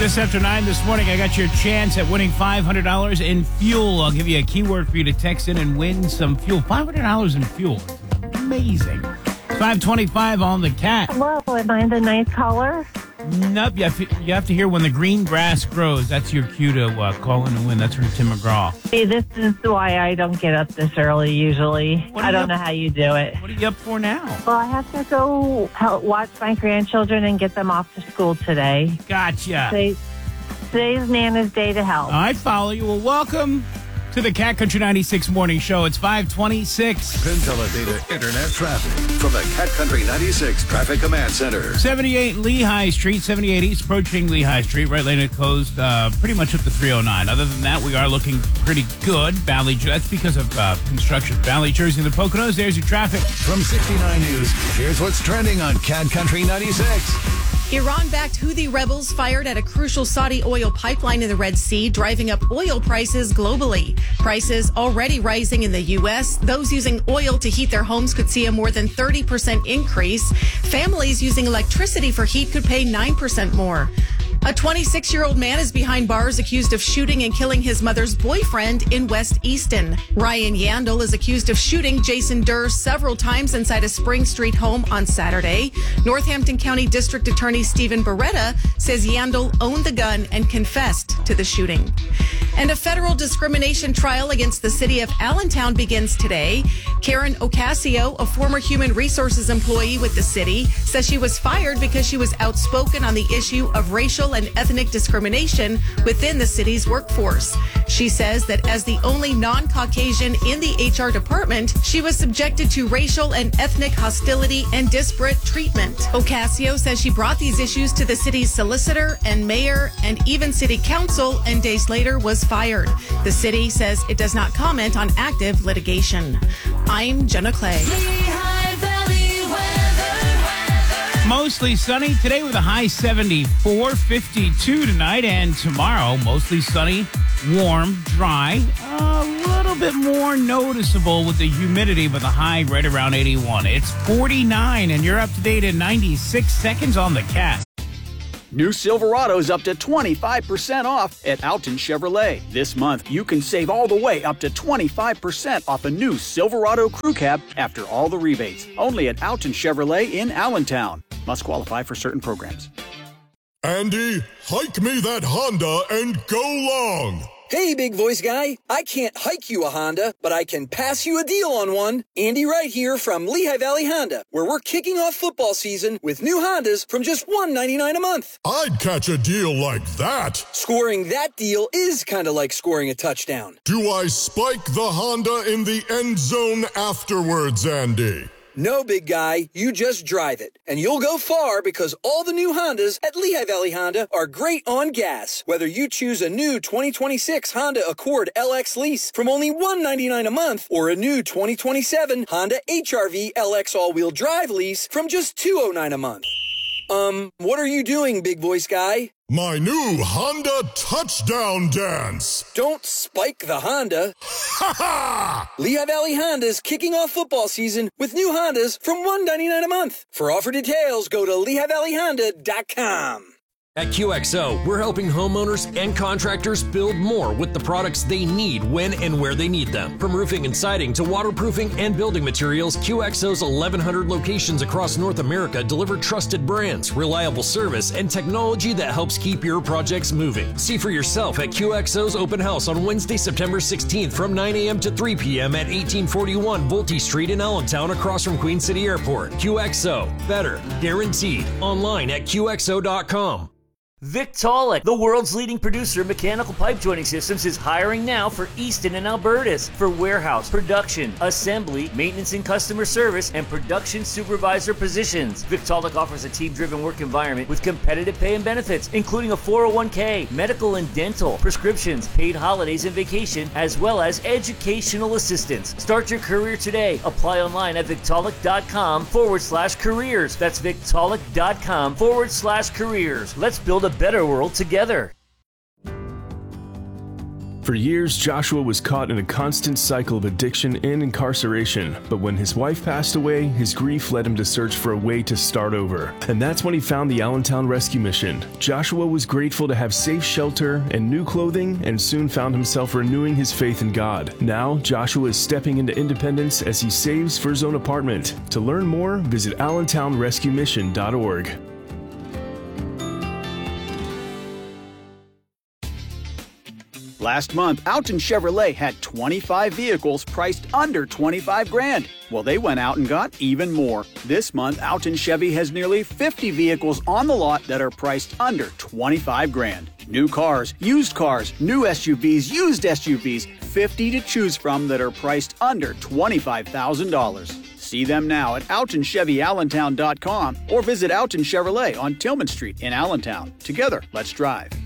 Just after 9 this morning, I got your chance at winning $500 in fuel. I'll give you a keyword for you to text in and win some fuel. $500 in fuel. Amazing. 525 on the cat. Hello, am I the nice caller? Nope, you have to hear when the green grass grows. That's your cue to call in and win. That's from Tim McGraw. Hey, this is why I don't get up this early usually. I don't know how you do it. What are you up for now? Well, I have to go help watch my grandchildren and get them off to school today. Gotcha. Today's Nana's Day to help. I follow you. Well, welcome to the Cat Country 96 Morning Show. It's 526. PinTeleData Internet traffic from the Cat Country 96 Traffic Command Center. 78 Lehigh Street, 78 East, approaching Lehigh Street. Right lane is closed pretty much up to 309. Other than that, we are looking pretty good. That's because of construction. Valley, Jersey, and the Poconos. There's your traffic. From 69 News, here's what's trending on Cat Country 96. Iran-backed Houthi rebels fired at a crucial Saudi oil pipeline in the Red Sea, driving up oil prices globally. Prices already rising in the U.S. Those using oil to heat their homes could see a more than 30% increase. Families using electricity for heat could pay 9% more. A 26-year-old man is behind bars accused of shooting and killing his mother's boyfriend in West Easton. Ryan Yandel is accused of shooting Jason Durr several times inside a Spring Street home on Saturday. Northampton County District Attorney Stephen Beretta says Yandel owned the gun and confessed to the shooting. And a federal discrimination trial against the city of Allentown begins today. Karen Ocasio, a former human resources employee with the city, says she was fired because she was outspoken on the issue of racial and ethnic discrimination within the city's workforce. She says that as the only non-Caucasian in the HR department, she was subjected to racial and ethnic hostility and disparate treatment. Ocasio says she brought these issues to the city's solicitor and mayor and even city council, and days later was fired. The city says it does not comment on active litigation. I'm Jenna Clay. Mostly sunny today with a high 74, 52 tonight, and tomorrow mostly sunny, warm, dry, a little bit more noticeable with the humidity, but the high right around 81. It's 49, and you're up to date in 96 seconds on the cat. New Silverado's up to 25% off at Alton Chevrolet. This month, you can save all the way up to 25% off a new Silverado Crew Cab after all the rebates. Only at Alton Chevrolet in Allentown. Must qualify for certain programs. Andy, hike me that Honda and go long. Hey, big voice guy. I can't hike you a Honda, but I can pass you a deal on one. Andy Wright here from Lehigh Valley Honda, where we're kicking off football season with new Hondas from just $199 a month. I'd catch a deal like that. Scoring that deal is kind of like scoring a touchdown. Do I spike the Honda in the end zone afterwards, Andy? No, big guy, you just drive it. And you'll go far because all the new Hondas at Lehigh Valley Honda are great on gas. Whether you choose a new 2026 Honda Accord LX lease from only $199 a month or a new 2027 Honda HR-V LX all-wheel drive lease from just $209 a month. What are you doing, big voice guy? My new Honda touchdown dance. Don't spike the Honda. Ha ha! Lehigh Valley Honda's kicking off football season with new Hondas from $199 a month. For offer details, go to LehighValleyHonda.com. At QXO, we're helping homeowners and contractors build more with the products they need when and where they need them. From roofing and siding to waterproofing and building materials, QXO's 1,100 locations across North America deliver trusted brands, reliable service, and technology that helps keep your projects moving. See for yourself at QXO's open house on Wednesday, September 16th from 9 a.m. to 3 p.m. at 1841 Volte Street in Allentown across from Queen City Airport. QXO, better, guaranteed. Online at QXO.com. Victaulic, the world's leading producer of mechanical pipe joining systems, is hiring now for Easton and Albertus for warehouse, production, assembly, maintenance and customer service, and production supervisor positions. Victaulic offers a team-driven work environment with competitive pay and benefits, including a 401k, medical and dental, prescriptions, paid holidays and vacation, as well as educational assistance. Start your career today. Apply online at Victaulic.com/careers. That's Victaulic.com/careers. Let's build a better world together. For years, Joshua was caught in a constant cycle of addiction and incarceration, but when his wife passed away, his grief led him to search for a way to start over. And that's when he found the Allentown Rescue Mission. Joshua was grateful to have safe shelter and new clothing, and soon found himself renewing his faith in God. Now, Joshua is stepping into independence as he saves for his own apartment. To learn more, visit allentownrescuemission.org. Last month, Alton Chevrolet had 25 vehicles priced under 25 grand. Well, they went out and got even more. This month, Alton Chevy has nearly 50 vehicles on the lot that are priced under 25 grand. New cars, new SUVs, used SUVs, 50 to choose from that are priced under $25,000. See them now at AltonChevyAllentown.com or visit Alton Chevrolet on Tillman Street in Allentown. Together, let's drive.